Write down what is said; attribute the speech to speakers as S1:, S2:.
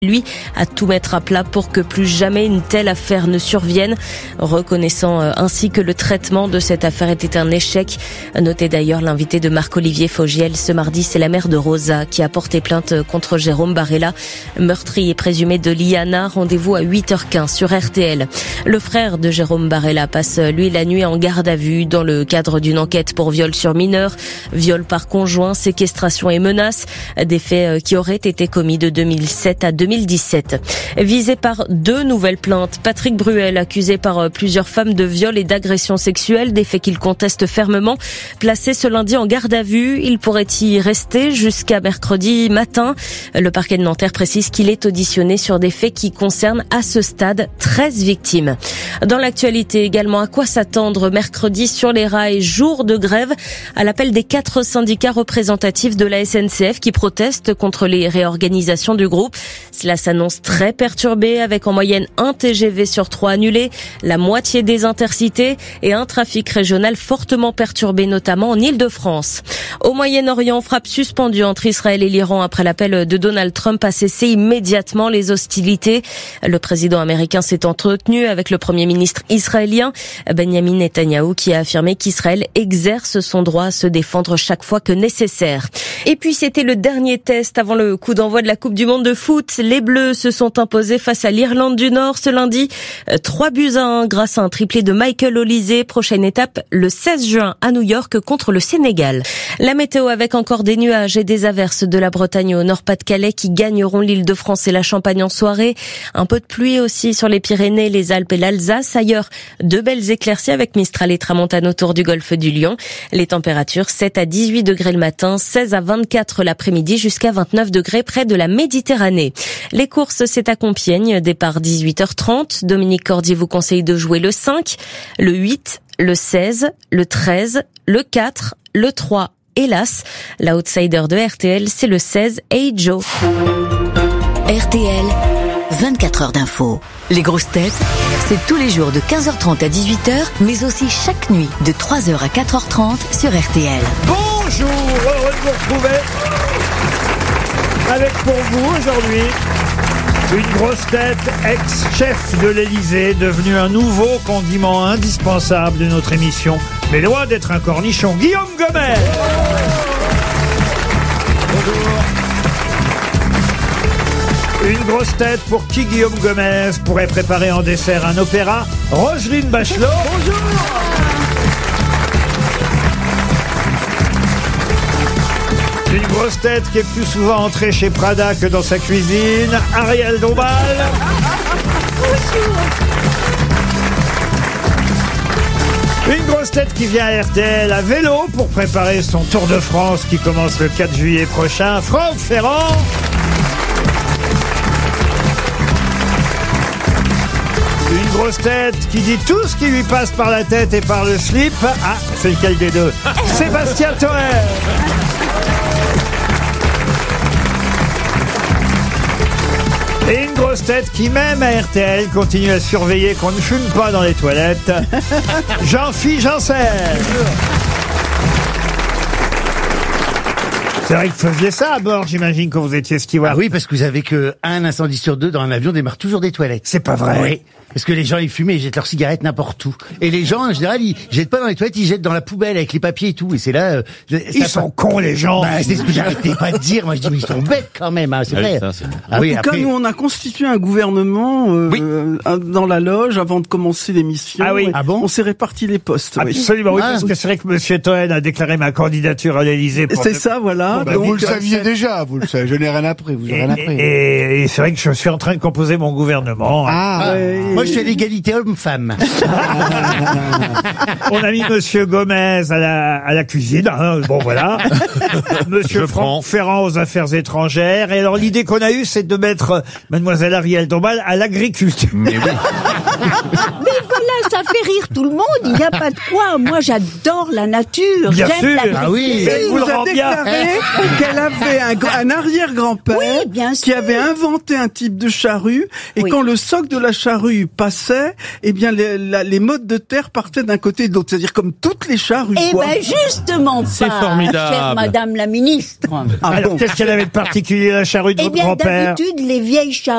S1: lui, à tout mettre à plat pour que plus jamais une telle affaire ne survienne, reconnaissant ainsi que le traitement de cette affaire était un échec. Notez d'ailleurs l'invité de Marc-Olivier Fogiel ce mardi, c'est la mère de Rosa qui a porté plainte contre Jérôme Barella, meurtrier présumé de Liana. Rendez-vous à 8h15 sur RTL. Le frère de Jérôme Barella passe lui la nuit en garde à vue dans le cadre d'une enquête pour viol sur mineur, viol par conjoint, séquestration et menaces, des faits qui auraient été commis de 2007 à 2017. Visé par 2 nouvelles plaintes, Patrick Bruel, accusé par plusieurs femmes de viol et d'agression sexuelle, des faits qu'il conteste fermement, placé ce lundi en garde à vue. Il pourrait y rester jusqu'à mercredi matin. Le parquet de Nanterre précise qu'il est auditionné sur des faits qui concernent à ce stade 13 victimes. Dans l'actualité également, à quoi s'attendre mercredi sur les rails, jour de grève à l'appel des 4 syndicats représentatifs de la SNCF qui protestent contre les réorganisations du groupe. Cela s'annonce très perturbé avec en moyenne 1 TGV sur 3 annulé, la moitié des intercités et un trafic régional fortement perturbé, notamment en Île-de-France. Au Moyen-Orient, frappe suspendue entre Israël et l'Iran après l'appel de Donald Trump à cesser immédiatement les hostilités. Le président américain s'est entretenu avec le premier ministre israélien, Benjamin Netanyahou, qui a affirmé qu'Israël exerce son droit à se défendre chaque fois que nécessaire. Et puis c'était le dernier test avant le coup d'envoi de la Coupe du Monde de foot. Les Bleus se sont imposés face à l'Irlande du Nord ce lundi, 3-1 grâce à un triplé de Michael Olise. Prochaine étape le 16 juin à New York contre le Sénégal. La météo avec encore des nuages et des averses de la Bretagne au Nord-Pas-de-Calais qui gagneront l'Île-de-France et la Champagne en soirée. Un peu de pluie aussi sur les Pyrénées, les Alpes et l'Alsace. Ailleurs, de belles éclaircies avec Mistral et Tramontane autour du golfe du Lion. Les températures 7 à 18 degrés le matin, 16 à 24 l'après-midi jusqu'à 29 degrés près de la Méditerranée. Les courses, c'est à Compiègne, départ 18h30. Dominique Cordier vous conseille de jouer le 5, le 8, le 16, le 13, le 4, le 3. Hélas, l'outsider de RTL, c'est le 16, Hey Joe.
S2: RTL, 24 heures d'info. Les grosses têtes, c'est tous les jours de 15h30 à 18h, mais aussi chaque nuit de 3h à 4h30 sur RTL.
S3: Bonjour, heureux de vous retrouver avec pour vous aujourd'hui une grosse tête ex-chef de l'Élysée, devenu un nouveau condiment indispensable de notre émission, mais loin d'être un cornichon, Guillaume Gomez. Bonjour. Une grosse tête pour qui Guillaume Gomez pourrait préparer en dessert un opéra, Roselyne Bachelot. Bonjour. Une grosse tête qui est plus souvent entrée chez Prada que dans sa cuisine, Ariel Dombal. Une grosse tête qui vient à RTL à vélo pour préparer son Tour de France qui commence le 4 juillet prochain, Franck Ferrand. Une grosse tête qui dit tout ce qui lui passe par la tête et par le slip. Ah, c'est lequel des deux? Sébastien Toer. Et une grosse tête qui, même à RTL, continue à surveiller qu'on ne fume pas dans les toilettes. Jean-Philippe Janssen. C'est vrai que vous faisiez ça à bord, j'imagine, quand vous étiez steward.
S4: Ah oui, parce que vous savez que un incendie sur 2 dans un avion démarre toujours des toilettes.
S3: C'est pas vrai.
S4: Oui. Parce que les gens, ils fument et ils jettent leurs cigarettes n'importe où. Et les gens, en général, ils jettent pas dans les toilettes, ils jettent dans la poubelle avec les papiers et tout. Et c'est là...
S3: ils sont cons, les gens.
S4: Bah, c'est ce que j'arrêtais pas de dire. Moi, je dis, mais ils sont bêtes quand même, hein, c'est vrai.
S5: En tout cas, nous, on a constitué un gouvernement dans la loge avant de commencer l'émission.
S3: Ah oui.
S4: Ah bon?
S5: On s'est réparti les postes.
S3: Absolument, oui, parce que c'est vrai que M. Toen a déclaré ma candidature à l'Élysée.
S5: C'est ça, voilà.
S6: Donc, vous le saviez déjà, vous le savez. Je n'ai rien appris, vous n'avez rien appris.
S3: Et c'est vrai que je suis en train de composer mon gouvernement.
S4: Moi, je suis à l'égalité homme-femme.
S3: On a mis Monsieur Gomez à la cuisine. Hein, bon, voilà. Monsieur Franck Ferrand aux affaires étrangères. Et alors, l'idée qu'on a eue, c'est de mettre Mademoiselle Ariel Dombal à l'agriculture.
S6: Mais oui.
S7: Mais voilà, ça fait rire tout le monde. Il n'y a pas de quoi. Moi, j'adore la nature.
S3: Bien
S7: J'aime
S3: sûr.
S7: la
S3: Ah oui.
S5: Elle
S3: vous
S5: vous
S3: le
S5: a
S3: rend bien.
S5: déclaré qu'elle avait un arrière-grand-père
S7: Oui, bien
S5: qui
S7: sûr.
S5: avait inventé un type de charrue et
S7: Oui.
S5: quand le soc de la charrue passait, eh bien les mottes de terre partaient d'un côté et de l'autre, c'est-à-dire comme toutes les charrues.
S7: Eh
S5: quoi.
S7: ben justement
S8: C'est
S7: pas,
S8: formidable.
S7: chère Madame la Ministre.
S5: Ah
S3: Alors,
S5: bon.
S3: qu'est-ce qu'elle avait de particulier, la charrue de
S7: Eh
S3: votre
S7: bien,
S3: grand-père?
S7: d'habitude, les vieilles charrues